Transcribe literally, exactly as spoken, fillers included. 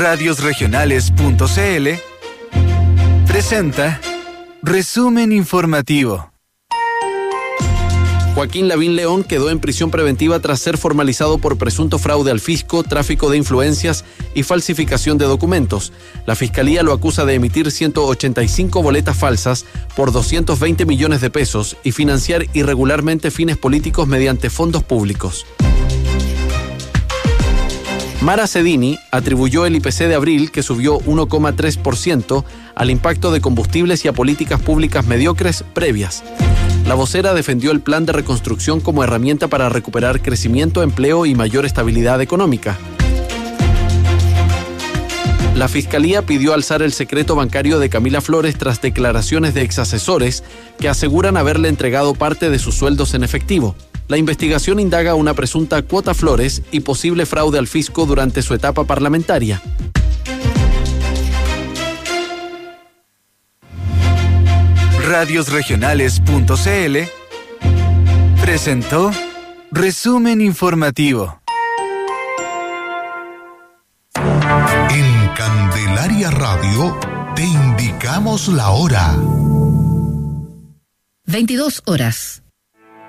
radios regionales punto c l presenta Resumen Informativo. Joaquín Lavín León quedó en prisión preventiva tras ser formalizado por presunto fraude al fisco, tráfico de influencias y falsificación de documentos. La Fiscalía lo acusa de emitir ciento ochenta y cinco boletas falsas por doscientos veinte millones de pesos y financiar irregularmente fines políticos mediante fondos públicos. Mara Cedini atribuyó el I P C de abril, que subió uno coma tres por ciento, al impacto de combustibles y a políticas públicas mediocres previas. La vocera defendió el plan de reconstrucción como herramienta para recuperar crecimiento, empleo y mayor estabilidad económica. La Fiscalía pidió alzar el secreto bancario de Camila Flores tras declaraciones de exasesores que aseguran haberle entregado parte de sus sueldos en efectivo. La investigación indaga una presunta cuota Flores y posible fraude al fisco durante su etapa parlamentaria. radios regionales punto c l presentó Resumen Informativo. En Candelaria Radio te indicamos la hora. veintidós horas.